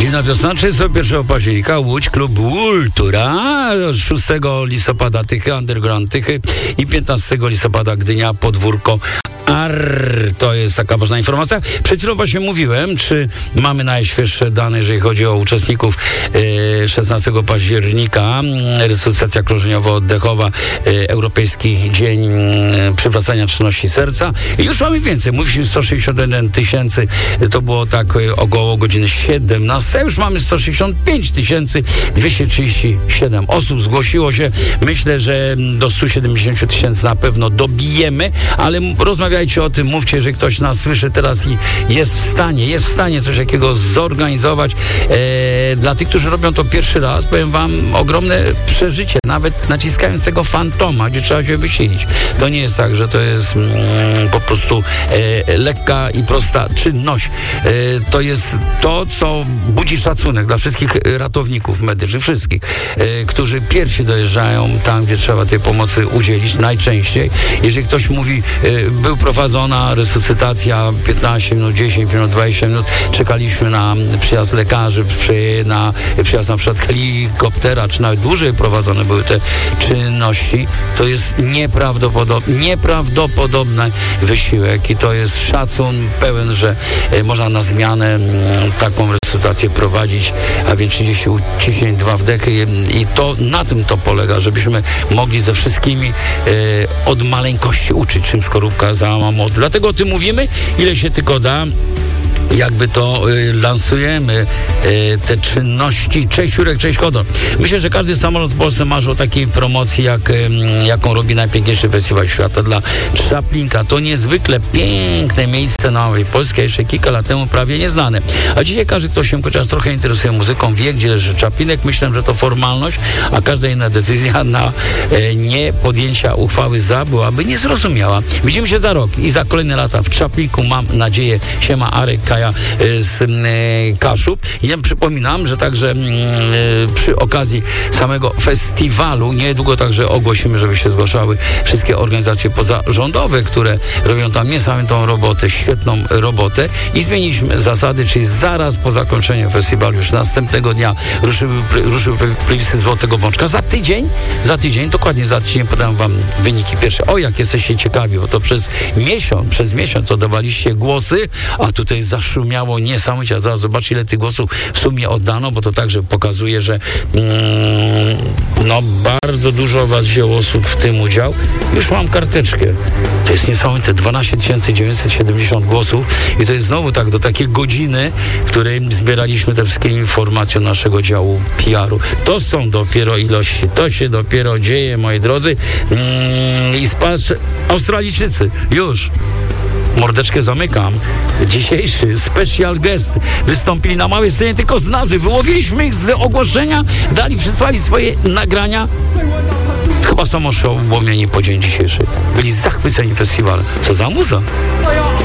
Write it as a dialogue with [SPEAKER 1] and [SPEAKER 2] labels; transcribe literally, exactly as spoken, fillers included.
[SPEAKER 1] Zimna wiosna, trzydziestego pierwszego października, Łódź, klub Ultura, szóstego listopada Tychy, Underground Tychy i piętnastego listopada Gdynia, Podwórko Arr. To jest taka ważna informacja. Przed chwilą właśnie mówiłem, czy mamy najświeższe dane, jeżeli chodzi o uczestników e, szesnastego października, resuscytacja krążeniowo-oddechowa, e, Europejski Dzień e, Przywracania Czynności Serca. I już mamy więcej. Mówiliśmy sto sześćdziesiąt jeden tysięcy, to było tak e, około godziny siedemnastej. Już mamy sto sześćdziesiąt pięć tysięcy dwieście trzydzieści siedem osób zgłosiło się. Myślę, że do stu siedemdziesięciu tysięcy na pewno dobijemy, ale rozmawiajcie o tym, mówcie, że ktoś nas słyszy teraz i jest w stanie, jest w stanie coś takiego zorganizować. E, dla tych, którzy robią to pierwszy raz, powiem wam, ogromne przeżycie, nawet naciskając tego fantoma, gdzie trzeba się wysilić. To nie jest tak, że to jest mm, po prostu e, lekka i prosta czynność. E, to jest to, co budzi szacunek dla wszystkich ratowników medycznych, wszystkich, e, którzy pierwsi dojeżdżają tam, gdzie trzeba tej pomocy udzielić, najczęściej. Jeżeli ktoś mówi, e, był prowadzona resuscytacja, piętnaście minut, dziesięć minut, dwadzieścia minut, czekaliśmy na przyjazd lekarzy, przy, na przyjazd na przykład helikoptera, czy nawet dłużej prowadzone były te czynności, to jest nieprawdopodobny, nieprawdopodobny wysiłek i to jest szacun pełen, że e, można na zmianę m, taką resuscytację prowadzić, a więc trzydzieści uciśnień, dwa wdechy i, i to na tym to polega, żebyśmy mogli ze wszystkimi e, od maleńkości uczyć, czym skorupka załama mocy. Dlatego o tym mówimy, ile się tylko da. Jakby to y, lansujemy y, te czynności. Cześć Jurek, cześć Hodor. Myślę, że każdy samolot w Polsce marzy o takiej promocji, jak, y, jaką robi najpiękniejszy festiwal świata dla Czaplinka. To niezwykle piękne miejsce na Małej Polsce, jeszcze kilka lat temu prawie nieznane. A dzisiaj każdy, kto się chociaż trochę interesuje muzyką, wie, gdzie leży Czaplinek. Myślę, że to formalność, a każda inna decyzja na y, nie podjęcia uchwały za byłaby niezrozumiała. Widzimy się za rok i za kolejne lata w Czaplinku. Mam nadzieję. Siema Arek, Kaja z e, Kaszub. I ja przypominam, że także e, przy okazji samego festiwalu niedługo także ogłosimy, żeby się zgłaszały wszystkie organizacje pozarządowe, które robią tam niesamowitą robotę, świetną robotę i zmieniliśmy zasady, czyli zaraz po zakończeniu festiwalu, już następnego dnia ruszył, ruszył plebiscyt Złotego Bączka. Za tydzień, za tydzień, dokładnie za tydzień podam wam wyniki pierwsze. O, jak jesteście ciekawi, bo to przez miesiąc, przez miesiąc oddawaliście głosy, a tutaj zaszumiało niesamowicie. A zaraz zobaczcie, ile tych głosów w sumie oddano, bo to także pokazuje, że mm, no bardzo dużo was wzięło osób w tym udział. Już mam karteczkę. To jest niesamowite. dwanaście tysięcy dziewięćset siedemdziesiąt głosów i to jest znowu tak do takiej godziny, w której zbieraliśmy te wszystkie informacje naszego działu P R u. To są dopiero ilości. To się dopiero dzieje, moi drodzy. Mm, I spatrz, Australijczycy. Już. Mordeczkę zamykam. Dzisiejszy special guest wystąpili na małej scenie tylko z nazwy. Wyłowiliśmy ich z ogłoszenia, dali, przysłali swoje nagrania. Chyba są oszołomieni po dzień dzisiejszy. Byli zachwyceni festiwalem. Co za muza.